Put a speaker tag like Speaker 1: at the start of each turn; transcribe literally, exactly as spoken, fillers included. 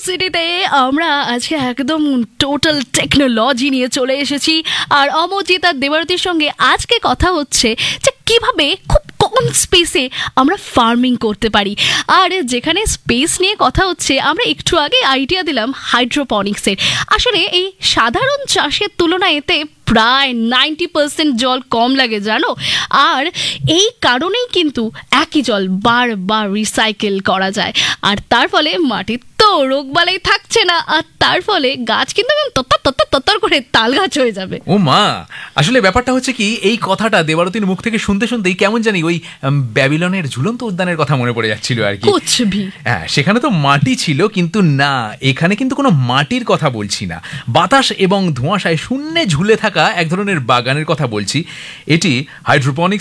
Speaker 1: সিটিতে আমরা আজকে একদম টোটাল টেকনোলজি নিয়ে চলে এসেছি, আর অমরজিৎ আর দেবারতির সঙ্গে আজকে কথা হচ্ছে যে কিভাবে খুব কম স্পেসে আমরা ফার্মিং করতে পারি। আর যেখানে স্পেস নিয়ে কথা হচ্ছে, আমরা একটু আগে আইডিয়া দিলাম হাইড্রোপনিক্সের। আসলে এই সাধারণ চাষের তুলনায় এতে প্রায় নাইনটি পার্সেন্ট জল কম লাগে জানো, আর এই কারণেই কিন্তু একই জল বারবার রিসাইকেল করা যায়, আর তার ফলে মাটির তো রোগবালাই থাকছে না, আর তার ফলে গাছ কিন্তু তত্তর তত্তর তত্তর করে তাল গাছ হয়ে যাবে।
Speaker 2: ও মা, আসলে ব্যাপারটা হচ্ছে কি, এই কথাটা দেবারতির মুখ থেকে শুনতে শুনতেই কেমন জানি ওই ব্যাবিলনের ঝুলন্ত উদ্যানের কথা মনে পড়ে যাচ্ছিল আর কি। হ্যাঁ, সেখানে তো মাটি ছিল, কিন্তু না, এখানে কিন্তু কোনো মাটির কথা বলছি না, বাতাস এবং ধোঁয়াশায় শূন্যে ঝুলে থাকা এক ধরনের বাগানের কথা বলছি। এটি হাইড্রোপনিক্স